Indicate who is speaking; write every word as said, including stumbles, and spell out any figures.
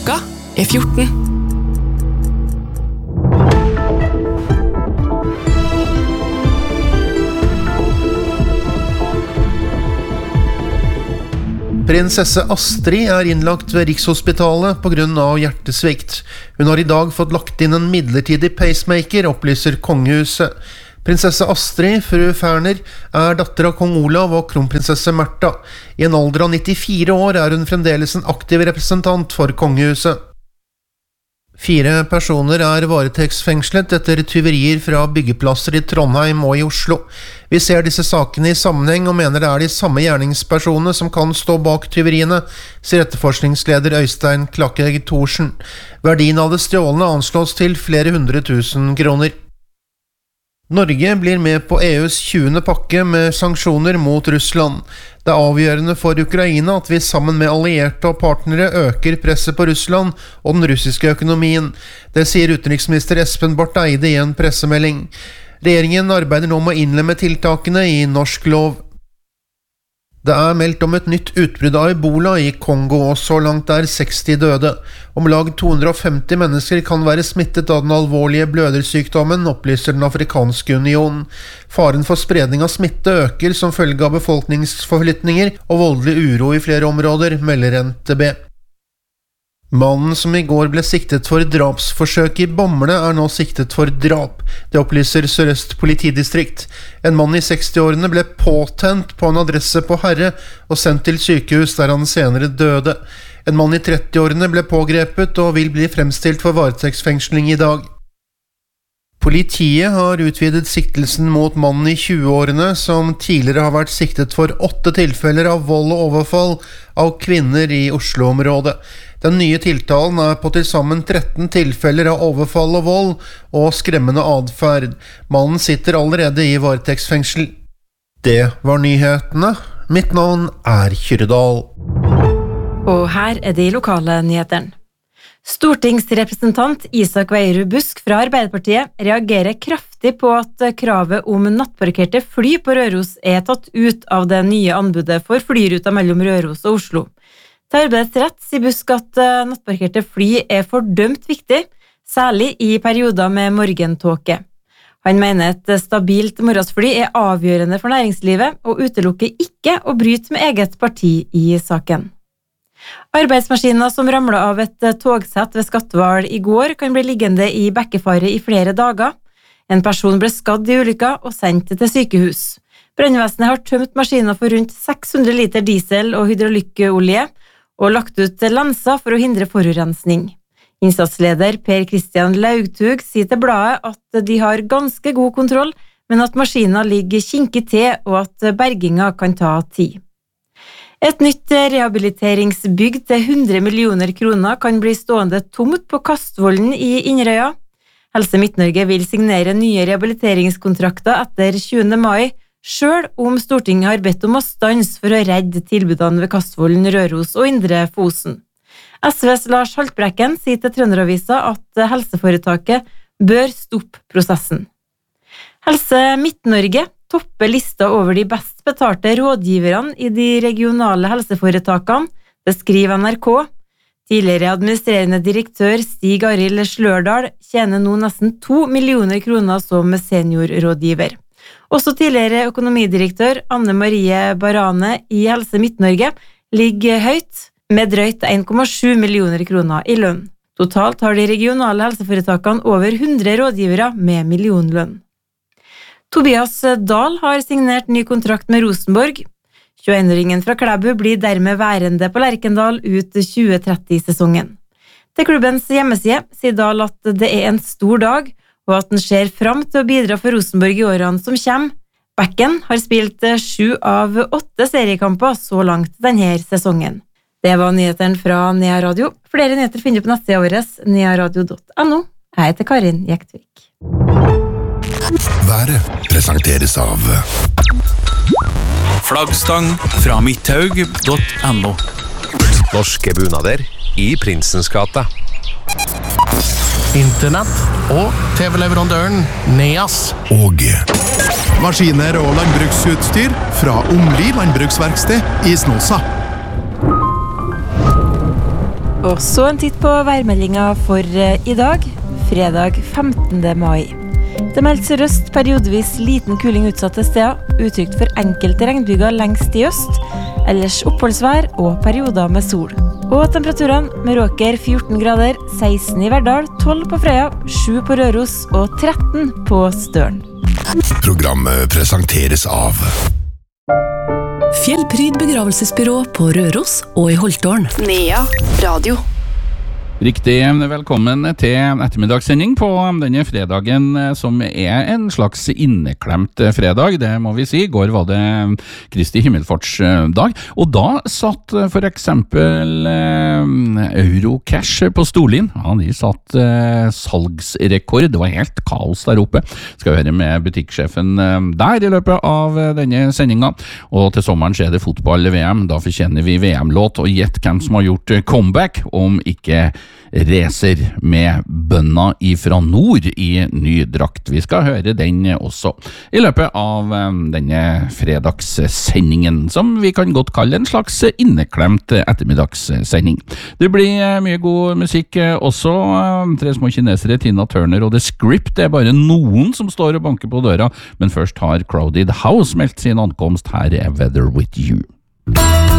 Speaker 1: klokka er fjorten.
Speaker 2: Prinsesse Astrid er innlagt ved Rikshospitalet på grunn av hjertesvikt. Hun har i dag fått lagt inn en midlertidig pacemaker, opplyser kongehuset. Prinsesse Astrid, fru Ferner, er datter av kong Olav og kronprinsesse Märtha. I en alder av nittifire år er hun fremdeles en aktiv representant for kongehuset. Fire personer er varetektsfengslet etter tyverier fra byggeplasser i Trondheim og i Oslo. Vi ser disse sakene i sammenheng og mener det er de samme gjerningspersonene som kan stå bak tyveriene, sier etterforskningsleder Øystein Klakkegg Thorsen. Verdien av det stjålne anslås til flere hundre tusen kroner. Norge blir med på E U's tjuende pakke med sanksjoner mot Russland. Det er avgjørende for Ukraina at vi sammen med allierte og partnere øker presset på Russland og den russiske økonomien. Det sier utenriksminister Espen Barth Eide i en pressemelding. Regjeringen arbeider nå med å innlemme tiltakene i norsk lov. Det er meldt om et nytt utbrudd av Ebola i Kongo, og så langt er seksti døde. Om lag to hundre og femti mennesker kan være smittet av den alvorlige blødersykdommen, opplyser den afrikanske unionen. Faren for spredning av smitte øker som følge av befolkningsforflytninger og voldelig uro i flere områder, melder N T B. Mannen som i går ble siktet for drapsforsøk i Bamble er nå siktet for drap. Det opplyser Sør-Øst politidistrikt. En mann i sekstiårene ble påtent på en adresse på Herre og sendt til sykehus der han senere døde. En mann i trettiårene ble pågrepet og vil bli fremstilt for varetektsfengsling i dag. Politiet har utvidet siktelsen mot mannen i tjueårene som tidligere har vært siktet for åtte tilfeller av vold og overfall av kvinner i Oslo-området. Den nye tiltalen er på til sammen tretten tilfeller av overfall og vold og skremmende adferd. Mannen sitter allerede i varetektsfengsel. Det var nyhetene. Mitt navn er Kyrdal.
Speaker 3: Og her er de lokale nyhetene. Stortingsrepresentant Isak Veierud Busk fra Arbeiderpartiet reagerer kraftig på at kravet om nattparkerte fly på Røros er tatt ut av det nye anbudet for flyruta mellom Røros og Oslo. Til arbeidets rett sier Busk at nattparkerte fly er fordømt viktig, særlig i perioder med morgentåke. Han mener et stabilt morgensfly er avgjørende for næringslivet og utelukker ikke å bryte med eget parti i saken. Arbeidsmaskiner som ramlet av et togsett ved Skatval i går kan bli liggende i bekkefare i flere dager. En person ble skadd i ulykka og sendt til sykehus. Brannvesenet har tømt maskiner for rundt seks hundre liter diesel og hydraulikkolje og lagt ut lenser for å hindre forurensning. Innsatsleder Per Kristian Laugtug sier til bladet at de har ganske god kontroll, men at maskiner ligger kinkig til og at berginga kan ta tid. Et nytt rehabiliteringsbygg til hundre millioner kroner kan bli stående tomt på Kastvollen i Inderøya. Helse Midt-Norge vil signere nye rehabiliteringskontrakter etter tjuende mai, selv om Stortinget har bedt om å stanse for å redde tilbudene ved Kastvollen, Røros og Indre Fosen. S Vs Lars Haltbrekken sier til Trønderavisa at helseforetaket bør stoppe prosessen. Helse Midt-Norge topper lista over de best betalte rådgiverne i de regionale helseforetakene, det skriver N R K. Tidligere administrerende direktør Stig Arild Slørdal tjener nå nesten to millioner kroner som seniorrådgiver. Også tidligere økonomidirektør Anne Marie Barane i Helse Midt-Norge ligger høyt med drøyt en komma sju millioner kroner i lønn. Totalt har de regionale helseforetakene over hundre rådgivere med millionlønn. Tobias Dahl har signert ny kontrakt med Rosenborg. tjueåringen fra Klæbu blir dermed værende på Lerkendal ut tjue tretti-sesongen. Til klubbens hjemmeside sier Dahl at det er en stor dag, og at den ser fram til å bidra for Rosenborg i årene som kommer. Bekken har spilt sju av åtte seriekamper så langt denne sesongen. Det var nyhetene fra Nea Radio. Flere nyheter finner du på nettsida vår, nearadio punktum no. Jeg heter Karin Jektvik.
Speaker 4: Været presenteres av
Speaker 5: Flaggstang fra midthaug punktum no.
Speaker 6: Norske bunader i Prinsens gate.
Speaker 7: Internett og T V-leverandøren Neas.
Speaker 4: Og maskiner og landbruksutstyr fra Omli landbruksverksted i Snåsa.
Speaker 3: Og så en titt på værmeldinga for i dag, fredag femtende mai. Det meldt sørøst periodevis liten kuling utsatte steder, utrygt for enkelte regnbyger lengst i øst, ellers oppholdsvær og perioder med sol. Og temperaturene med Råker fjorten grader, seksten i Verdal, tolv på Frøya, sju på Røros og tretten på Støren.
Speaker 4: Programmet presenteres av
Speaker 1: Fjellpryd begravelsesbyrå på Røros og i Holtårn. Nea Radio.
Speaker 8: Riktig velkommen til ettermiddagssending på denne fredagen som er en slags inneklemt fredag, det må vi si. I går var det Kristi himmelfartsdag, og da satt for eksempel Eurocash på Storlien. Ja, de satt eh, salgsrekord, det var helt kaos der oppe. Skal høre med butikksjefen der i løpet av denne sendinga, og til sommeren så er det fotball-V M, da fortjener vi V M-låt, og gjett hvem som har gjort comeback, om ikke Racer med bønna ifra nord i ny drakt. Vi skal høre den også i løpet av denne fredagssendingen, som vi kan godt kalle en slags inneklemt ettermiddagssending. Det blir mye god musikk også. Tre små kinesere, Tina Turner og The Script, det er bare noen som står og banker på døra, men først har Crowded House meldt sin ankomst. Her er Weather With You.